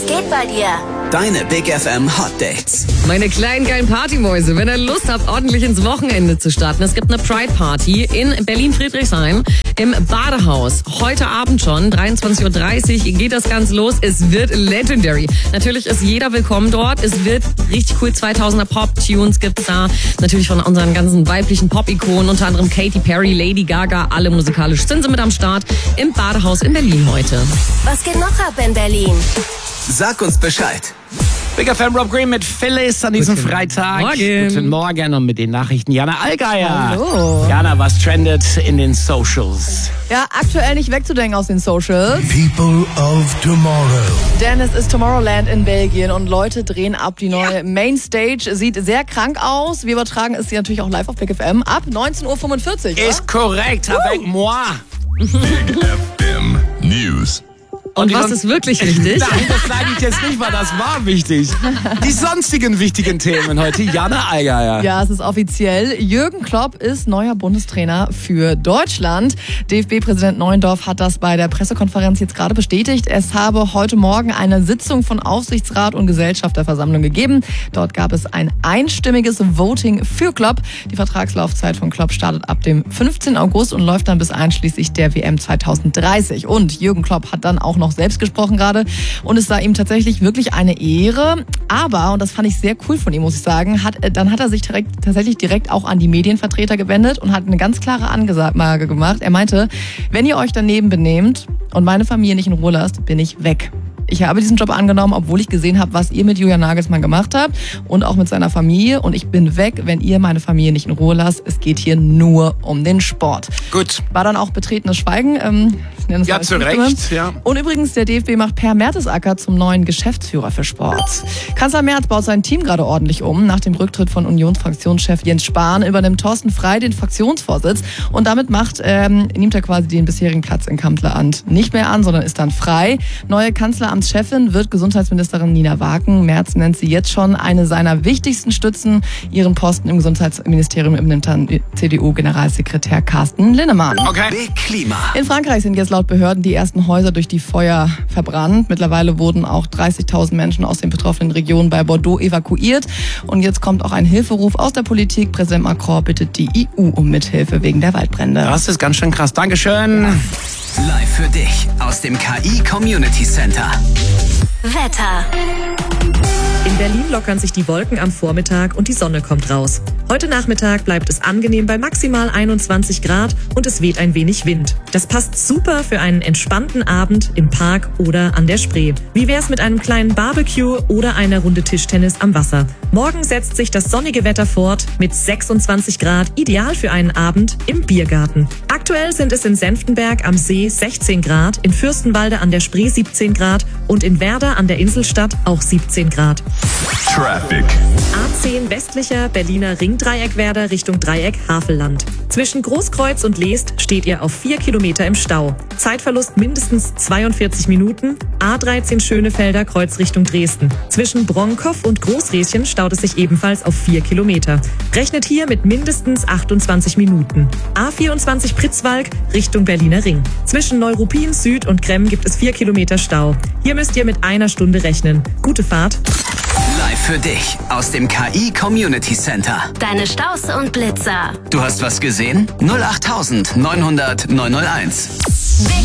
geht bei dir? Deine Big FM Hot Dates. Meine kleinen geilen Partymäuse, wenn ihr Lust habt, ordentlich ins Wochenende zu starten. Es gibt eine Pride Party in Berlin-Friedrichshain im Badehaus. Heute Abend schon, 23.30 Uhr geht das Ganze los. Es wird legendary. Natürlich ist jeder willkommen dort. Es wird richtig cool. 2000er Pop-Tunes gibt's da. Natürlich von unseren ganzen weiblichen Pop-Ikonen, unter anderem Katy Perry, Lady Gaga. Alle musikalisch sind sie mit am Start im Badehaus in Berlin heute. Was geht noch ab in Berlin? Sag uns Bescheid. Big FM Rob Green mit Phyllis an diesem Freitag. Morgen. Guten Morgen und mit den Nachrichten Jana Allgeier. Hallo. Jana, was trendet in den Socials? Ja, aktuell nicht wegzudenken aus den Socials. People of Tomorrow. Denn es ist Tomorrowland in Belgien und Leute drehen ab. Die neue Mainstage sieht sehr krank aus. Wir übertragen es hier natürlich auch live auf Big FM ab 19.45 Uhr. Ist korrekt, avec moi. Big FM News. Und was ist wirklich wichtig? Nein, das sage ich jetzt nicht, weil das war wichtig. Die sonstigen wichtigen Themen heute, Jana Allgeier. Ja, es ist offiziell. Jürgen Klopp ist neuer Bundestrainer für Deutschland. DFB-Präsident Neuendorf hat das bei der Pressekonferenz jetzt gerade bestätigt. Es habe heute Morgen eine Sitzung von Aufsichtsrat und Gesellschafterversammlung gegeben. Dort gab es ein einstimmiges Voting für Klopp. Die Vertragslaufzeit von Klopp startet ab dem 15. August und läuft dann bis einschließlich der WM 2030. Und Jürgen Klopp hat dann auch noch selbst gesprochen gerade und es war ihm tatsächlich wirklich eine Ehre. Aber, und das fand ich sehr cool von ihm, muss ich sagen, hat er sich tatsächlich direkt auch an die Medienvertreter gewendet und hat eine ganz klare Ansage gemacht. Er meinte, wenn ihr euch daneben benehmt und meine Familie nicht in Ruhe lasst, bin ich weg. Ich habe diesen Job angenommen, obwohl ich gesehen habe, was ihr mit Julian Nagelsmann gemacht habt und auch mit seiner Familie. Und ich bin weg, wenn ihr meine Familie nicht in Ruhe lasst. Es geht hier nur um den Sport. Gut. War dann auch betretenes Schweigen. Ich nenne es Ja, mal zu Zustimmung. Recht, ja. Und übrigens, der DFB macht Per Mertesacker zum neuen Geschäftsführer für Sport. Kanzler Merz baut sein Team gerade ordentlich um. Nach dem Rücktritt von Unionsfraktionschef Jens Spahn übernimmt Thorsten Frey den Fraktionsvorsitz. Und damit nimmt er quasi den bisherigen Platz in Kanzleramt nicht mehr an, sondern ist dann frei. Neue Kanzleramtschefin wird Gesundheitsministerin Nina Waken. Merz nennt sie jetzt schon eine seiner wichtigsten Stützen. Ihren Posten im Gesundheitsministerium übernimmt dann CDU-Generalsekretär Carsten Linnemann. Okay. Big Klima. In Frankreich sind jetzt laut Behörden die ersten Häuser durch die Feuer verbrannt. Mittlerweile wurden auch 30.000 Menschen aus den betroffenen Regionen bei Bordeaux evakuiert. Und jetzt kommt auch ein Hilferuf aus der Politik. Präsident Macron bittet die EU um Mithilfe wegen der Waldbrände. Das ist ganz schön krass. Dankeschön. Live für dich aus dem KI Community Center. Wetter. In Berlin lockern sich die Wolken am Vormittag und die Sonne kommt raus. Heute Nachmittag bleibt es angenehm bei maximal 21 Grad und es weht ein wenig Wind. Das passt super für einen entspannten Abend im Park oder an der Spree. Wie wär's mit einem kleinen Barbecue oder einer Runde Tischtennis am Wasser? Morgen setzt sich das sonnige Wetter fort mit 26 Grad, ideal für einen Abend im Biergarten. Aktuell sind es in Senftenberg am See 16 Grad, in Fürstenwalde an der Spree 17 Grad und in Werder an der Inselstadt auch 17 Grad. Traffic. A10 westlicher Berliner Ringdreieck Werder Richtung Dreieck Havelland. Zwischen Großkreuz und Leest steht ihr auf 4 Kilometer im Stau. Zeitverlust mindestens 42 Minuten. A13 Schönefelder Kreuz Richtung Dresden. Zwischen Bronkow und Großräschen staut es sich ebenfalls auf 4 Kilometer. Rechnet hier mit mindestens 28 Minuten. A24 Pritzwalk Richtung Berliner Ring. Zwischen Neuruppin Süd und Kremm gibt es 4 Kilometer Stau. Hier müsst ihr mit einer Stunde rechnen. Gute Fahrt. Live für dich aus dem KI Community Center. Deine Staus und Blitzer. Du hast was gesehen? 08900 901.